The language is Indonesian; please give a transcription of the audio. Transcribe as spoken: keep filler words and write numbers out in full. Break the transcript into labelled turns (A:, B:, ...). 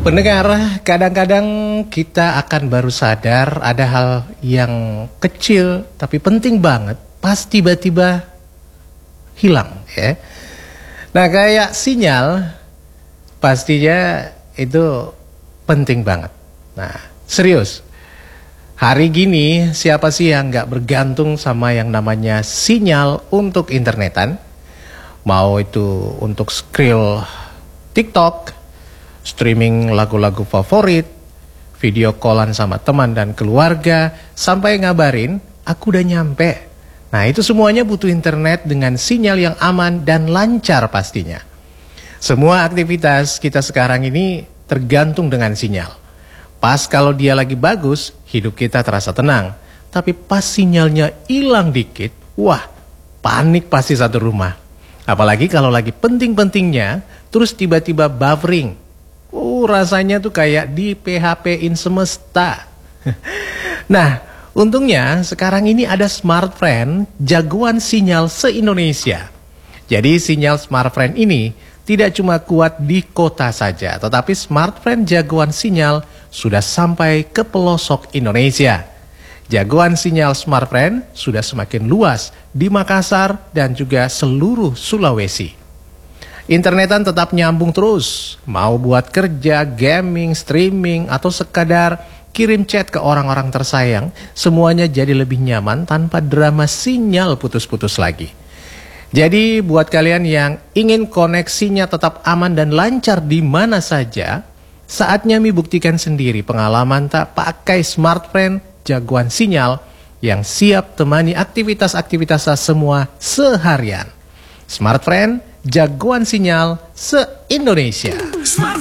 A: Pendengar, kadang-kadang kita akan baru sadar ada hal yang kecil tapi penting banget, pas tiba-tiba hilang ya. Nah, kayak sinyal pastinya itu penting banget. Nah, serius. Hari gini siapa sih yang nggak bergantung sama yang namanya sinyal untuk internetan? Mau itu untuk scroll TikTok, streaming lagu-lagu favorit, video callan sama teman dan keluarga, sampai ngabarin aku udah nyampe. Nah, itu semuanya butuh internet dengan sinyal yang aman dan lancar pastinya. Semua aktivitas kita sekarang ini tergantung dengan sinyal. Pas kalau dia lagi bagus, hidup kita terasa tenang. Tapi pas sinyalnya hilang dikit, wah, panik pasti satu rumah. Apalagi kalau lagi penting-pentingnya, terus tiba-tiba buffering. Uh, rasanya tuh kayak di P H P-in semesta. Nah, untungnya sekarang ini ada Smartfren, jagoan sinyal se-Indonesia. Jadi sinyal Smartfren ini tidak cuma kuat di kota saja, tetapi Smartfren jagoan sinyal sudah sampai ke pelosok Indonesia. Jagoan sinyal Smartfren sudah semakin luas di Makassar dan juga seluruh Sulawesi. Internetan tetap nyambung terus, mau buat kerja, gaming, streaming, atau sekadar kirim chat ke orang-orang tersayang, semuanya jadi lebih nyaman tanpa drama sinyal putus-putus lagi. Jadi buat kalian yang ingin koneksinya tetap aman dan lancar di mana saja, saatnya Mi buktikan sendiri pengalaman tak pakai Smartfren jagoan sinyal yang siap temani aktivitas-aktivitas semua seharian. Smartfren, jagoan sinyal se-Indonesia.